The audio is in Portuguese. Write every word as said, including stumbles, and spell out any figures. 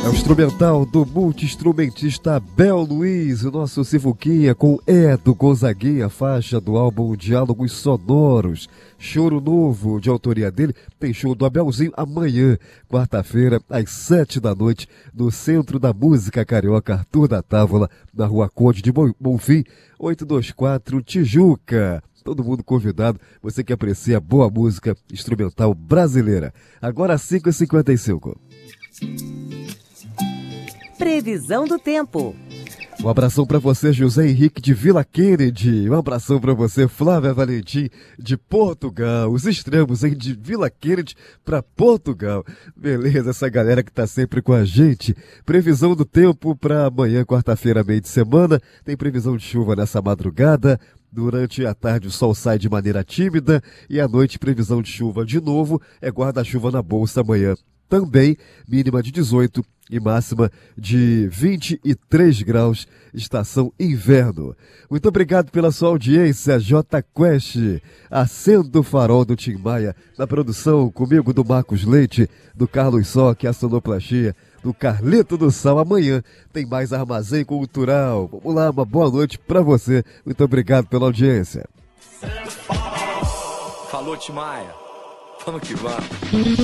É o instrumental do multi-instrumentista Bel Luiz, o nosso Sivuquinha com Edo Gonzaguinha, faixa do álbum Diálogos Sonoros. Choro Novo, de autoria dele, tem show do Abelzinho amanhã, quarta-feira, às sete da noite, no Centro da Música Carioca Arthur da Távola, na Rua Conde de Bonfim, oitocentos e vinte e quatro, Tijuca. Todo mundo convidado, você que aprecia boa música instrumental brasileira. Agora cinco e cinquenta e cinco. Previsão do tempo. Um abração para você, José Henrique de Vila Kennedy. Um abração para você, Flávia Valentim de Portugal. Os extremos, hein? De Vila Kennedy para Portugal. Beleza, essa galera que tá sempre com a gente. Previsão do tempo para amanhã, quarta-feira, meio de semana. Tem previsão de chuva nessa madrugada. Durante a tarde o sol sai de maneira tímida e à noite previsão de chuva de novo. É guarda-chuva na bolsa amanhã. Também mínima de dezoito e máxima de vinte e três graus, estação inverno. Muito obrigado pela sua audiência, J Quest, acendo o farol do Tim Maia, na produção comigo do Marcos Leite, do Carlos Soc, a sonoplastia, do Carlito do Sal. Amanhã tem mais Armazém Cultural. Vamos lá, uma boa noite pra você. Muito obrigado pela audiência. Falou, Tim Maia. Vamos que vamos.